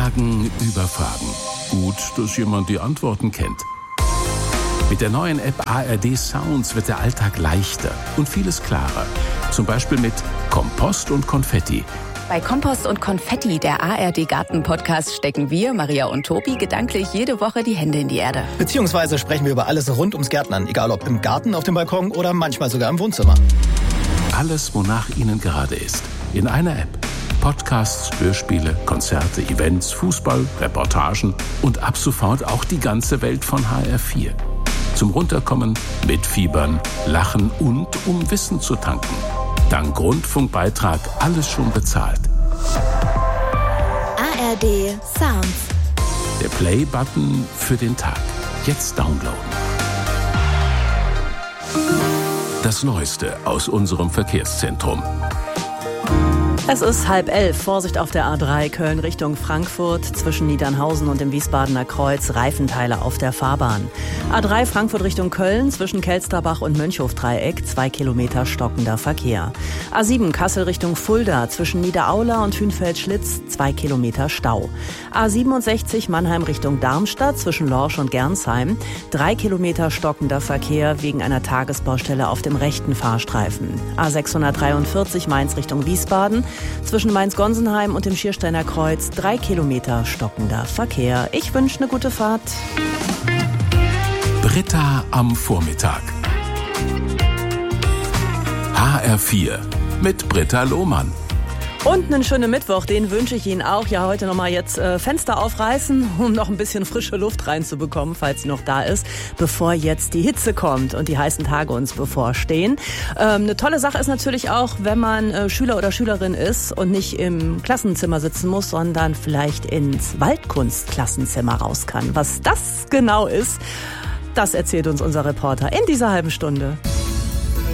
Fragen über Fragen. Gut, dass jemand die Antworten kennt. Mit der neuen App ARD Sounds wird der Alltag leichter und vieles klarer. Zum Beispiel mit Kompost und Konfetti. Bei Kompost und Konfetti, der ARD Garten-Podcast, stecken wir, Maria und Tobi, gedanklich jede Woche die Hände in die Erde. Beziehungsweise sprechen wir über alles rund ums Gärtnern. Egal ob im Garten, auf dem Balkon oder manchmal sogar im Wohnzimmer. Alles, wonach Ihnen gerade ist. In einer App. Podcasts, Hörspiele, Konzerte, Events, Fußball, Reportagen und ab sofort auch die ganze Welt von HR4. Zum Runterkommen, mitfiebern, lachen und um Wissen zu tanken. Dank Rundfunkbeitrag alles schon bezahlt. ARD Sounds. Der Play-Button für den Tag. Jetzt downloaden. Das Neueste aus unserem Verkehrszentrum. Es ist 10:30. Vorsicht auf der A3 Köln Richtung Frankfurt. Zwischen Niedernhausen und dem Wiesbadener Kreuz Reifenteile auf der Fahrbahn. A3 Frankfurt Richtung Köln zwischen Kelsterbach und Mönchhofdreieck 2 Kilometer stockender Verkehr. A7 Kassel Richtung Fulda zwischen Niederaula und Hünfeld-Schlitz 2 Kilometer Stau. A67 Mannheim Richtung Darmstadt zwischen Lorsch und Gernsheim 3 Kilometer stockender Verkehr wegen einer Tagesbaustelle auf dem rechten Fahrstreifen. A643 Mainz Richtung Wiesbaden zwischen Mainz-Gonsenheim und dem Schiersteiner Kreuz 3 Kilometer stockender Verkehr. Ich wünsche eine gute Fahrt. Britta am Vormittag. HR4 mit Britta Lohmann. Und einen schönen Mittwoch, den wünsche ich Ihnen auch. Ja, heute nochmal jetzt Fenster aufreißen, um noch ein bisschen frische Luft reinzubekommen, falls sie noch da ist, bevor jetzt die Hitze kommt und die heißen Tage uns bevorstehen. Eine tolle Sache ist natürlich auch, wenn man Schüler oder Schülerin ist und nicht im Klassenzimmer sitzen muss, sondern vielleicht ins Waldkunstklassenzimmer raus kann. Was das genau ist, das erzählt uns unser Reporter in dieser halben Stunde.